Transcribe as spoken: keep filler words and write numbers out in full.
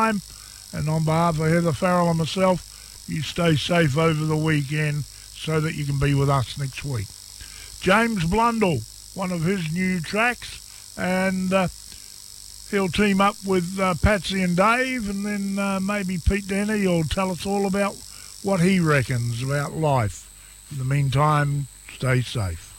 time. And on behalf of Heather Farrell and myself, you stay safe over the weekend so that you can be with us next week. James Blundell, one of his new tracks, and uh, he'll team up with uh, Patsy and Dave, and then uh, maybe Pete Denny will tell us all about what he reckons about life. In the meantime, stay safe.